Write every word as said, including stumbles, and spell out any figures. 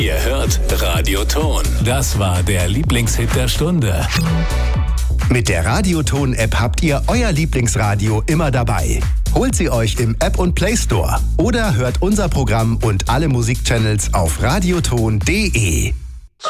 Ihr hört Radioton. Das war der Lieblingshit der Stunde. Mit der Radioton-App habt ihr euer Lieblingsradio immer dabei. Holt sie euch im App- und Play Store oder hört unser Programm und alle Musikchannels auf radioton punkt de.